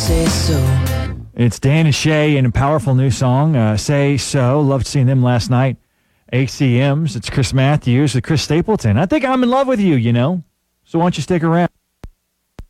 say so. It's Dan and Shay and a powerful new song, Say So. Loved seeing them last night. ACMs. It's Chris Matthews with Chris Stapleton. I think I'm in love with you, you know. So why don't you stick around?